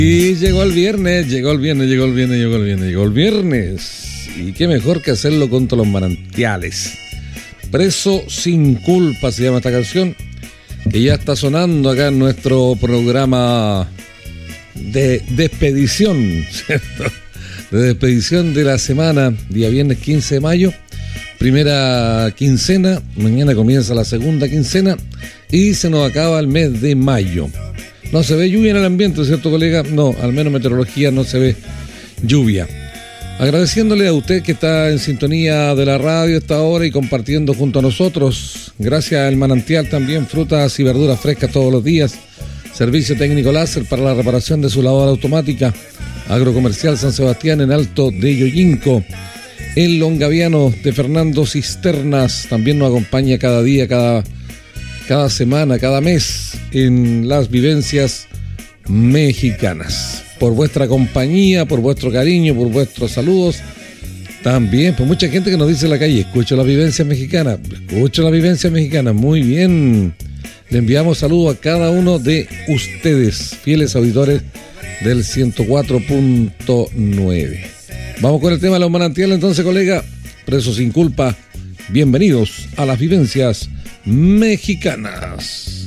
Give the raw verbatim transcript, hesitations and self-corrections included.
Y llegó el viernes, llegó el viernes, llegó el viernes, llegó el viernes, llegó el viernes. Y qué mejor que hacerlo contra los manantiales. Preso sin culpa se llama esta canción, que ya está sonando acá en nuestro programa de despedición, ¿cierto? De despedición de la semana, día viernes quince de mayo, primera quincena, mañana comienza la segunda quincena y se nos acaba el mes de mayo. No se ve lluvia en el ambiente, ¿cierto, colega? No, al menos meteorología no se ve lluvia. Agradeciéndole a usted que está en sintonía de la radio a esta hora y compartiendo junto a nosotros. Gracias al Manantial también, frutas y verduras frescas todos los días. Servicio técnico láser para la reparación de su lavadora automática. Agrocomercial San Sebastián en Alto de Yoyinco. El Longaviano de Fernando Cisternas también nos acompaña cada día, cada, cada semana, cada mes en las vivencias mexicanas. Por vuestra compañía, por vuestro cariño, por vuestros saludos. También, por mucha gente que nos dice en la calle, escucho la vivencia mexicana, escucho la vivencia mexicana, muy bien. Le enviamos saludos a cada uno de ustedes, fieles auditores del ciento cuatro punto nueve. Vamos con el tema de los manantiales entonces, colega. Preso sin culpa, bienvenidos a las vivencias mexicanas.